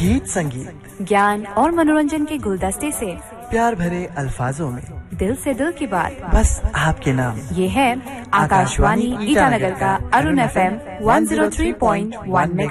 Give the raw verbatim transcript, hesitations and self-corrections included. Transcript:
गीत संगीत, ज्ञान और मनोरंजन के गुलदस्ते से प्यार भरे अल्फाजों में दिल से दिल की बात, बस आपके नाम। ये है आकाशवाणी ईटानगर का Arun F M one zero three point one